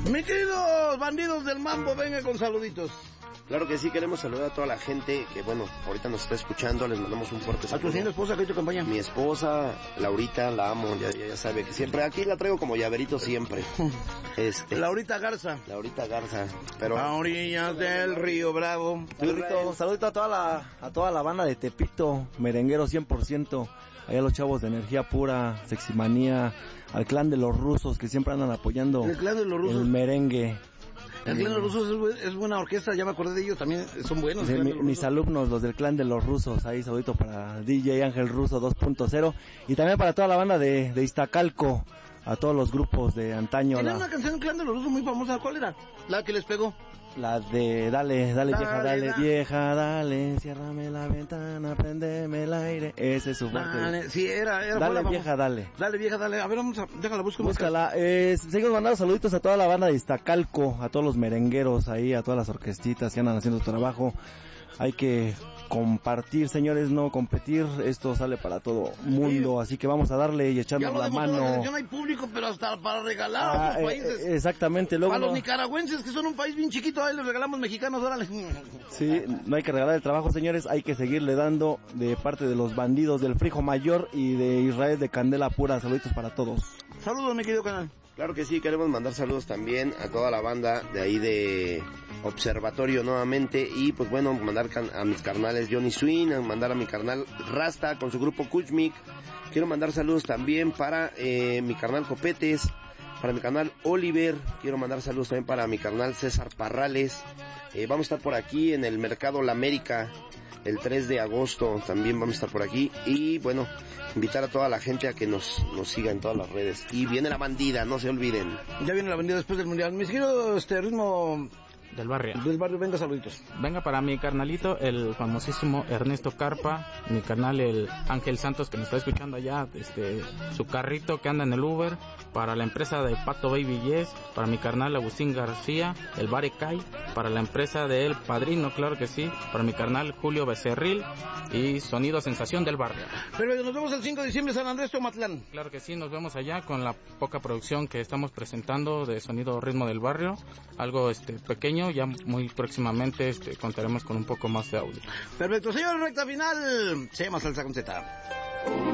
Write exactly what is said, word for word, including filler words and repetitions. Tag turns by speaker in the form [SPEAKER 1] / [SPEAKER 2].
[SPEAKER 1] Mi queridos bandidos del mambo, venga con saluditos.
[SPEAKER 2] Claro que sí, queremos saludar a toda la gente que, bueno, ahorita nos está escuchando, les mandamos un fuerte saludo.
[SPEAKER 1] ¿A tu señora esposa que te acompaña?
[SPEAKER 2] Mi esposa, Laurita, la amo, ya, ya, ya sabe que siempre, aquí la traigo como llaverito siempre. Este,
[SPEAKER 1] Laurita Garza.
[SPEAKER 2] Laurita Garza, pero...
[SPEAKER 1] A orillas del río Bravo.
[SPEAKER 3] Saludito, saludito a toda la, a toda la banda de Tepito, merenguero cien por ciento, allá los chavos de Energía Pura, Seximanía, al clan de los rusos que siempre andan apoyando
[SPEAKER 1] el clan de los rusos.
[SPEAKER 3] El merengue.
[SPEAKER 1] El clan de los rusos es, es buena orquesta, ya me acordé de ellos, también son buenos.
[SPEAKER 3] Sí, mi, mis alumnos, los del clan de los rusos, ahí saludito para D J Ángel Ruso dos punto cero y también para toda la banda de, de Iztacalco, a todos los grupos de antaño.
[SPEAKER 1] Tiene
[SPEAKER 3] la...
[SPEAKER 1] una canción del clan de los rusos muy famosa, ¿cuál era? La que les pegó.
[SPEAKER 3] La de dale, dale,
[SPEAKER 1] dale
[SPEAKER 3] vieja, dale,
[SPEAKER 1] dale.
[SPEAKER 3] vieja, dale, ciérrame la ventana, prendeme el aire, ese es su fuerte.
[SPEAKER 1] Dale, sí, era, era
[SPEAKER 3] Dale vieja, dale.
[SPEAKER 1] Dale vieja, dale, a ver, vamos a, déjala, busca.
[SPEAKER 3] Búscala, eh, seguimos mandando saluditos a toda la banda de Iztacalco, a todos los merengueros ahí, a todas las orquestitas que andan haciendo su trabajo. Hay que compartir, señores, no competir, esto sale para todo mundo, sí. Así que vamos a darle y echarnos la mano.
[SPEAKER 1] Ya no hay público, pero hasta para regalar
[SPEAKER 3] ah,
[SPEAKER 1] a otros
[SPEAKER 3] eh,
[SPEAKER 1] países.
[SPEAKER 3] Exactamente. Luego
[SPEAKER 1] para
[SPEAKER 3] no...
[SPEAKER 1] los nicaragüenses, que son un país bien chiquito, ahí les regalamos mexicanos, órale.
[SPEAKER 3] Sí, no hay que regalar el trabajo, señores, hay que seguirle dando de parte de los bandidos del Frijo Mayor y de Israel de Candela Pura. Saluditos para todos.
[SPEAKER 1] Saludos, mi querido canal.
[SPEAKER 2] Claro que sí, queremos mandar saludos también a toda la banda de ahí de Observatorio nuevamente y pues bueno, mandar can- a mis carnales Johnny Swing, a mandar a mi carnal Rasta con su grupo Kuchmik. Quiero mandar saludos también para eh, mi carnal Copetes, para mi carnal Oliver, quiero mandar saludos también para mi carnal César Parrales. Eh, vamos a estar por aquí en el Mercado La América el tres de agosto, también vamos a estar por aquí y bueno, invitar a toda la gente a que nos, nos siga en todas las redes. Y viene la bandida, no se olviden.
[SPEAKER 1] Ya viene la bandida después del mundial. Mis queridos, este ritmo...
[SPEAKER 4] Del barrio.
[SPEAKER 1] Del barrio, venga, saluditos.
[SPEAKER 4] Venga para mi carnalito, el famosísimo Ernesto Carpa, mi carnal el Ángel Santos que nos está escuchando allá, este, su carrito que anda en el Uber, para la empresa de Pato Baby Yes, para mi carnal Agustín García, el Barecay, para la empresa de El Padrino, claro que sí, para mi carnal Julio Becerril y Sonido Sensación del Barrio.
[SPEAKER 1] Perfecto, nos vemos el cinco de diciembre San Andrés Tomatlán.
[SPEAKER 4] Claro que sí, nos vemos allá con la poca producción que estamos presentando de Sonido Ritmo del Barrio, algo este pequeño. Ya muy próximamente este, contaremos con un poco más de audio.
[SPEAKER 1] Perfecto, señor, recta final. Se llama Salsa con Z.